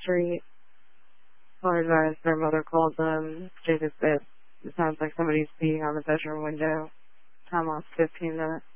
street. Apologized. Their mother called them. Jacob said, it sounds like somebody's beating on the bedroom window. Time lost 15 minutes.